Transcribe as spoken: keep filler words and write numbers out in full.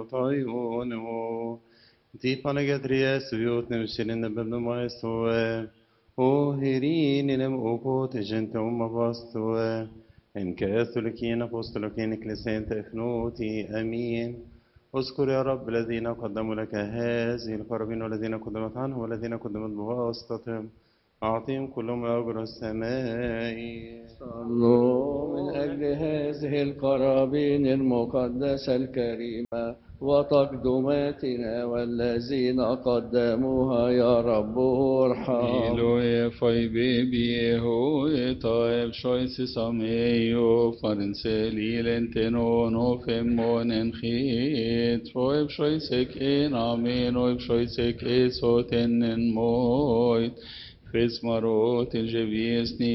طيونه دي panagadrias vjot nevshilin bebne maestue o herin inem okot gentum avastue en كاثوليكين apostoliكين كليسين تفنوتي امين اذكر يا رب الذين قدموا لك هذه القرابين والذين قدمت عنهم والذين قدمت بواسطتهم أعطيهم كلهم أجر السماء. صلوا من أجل هذه القرابين المقدسة الكريمة وتقدماتنا والذين قدموها يا رب ارحم. Iloe fai bebi eho etaev shoyse sameyo farenseli lenteno femmonen chit foev shoyse ken amen oev shoyse kesoten moit fes marot el jeviesni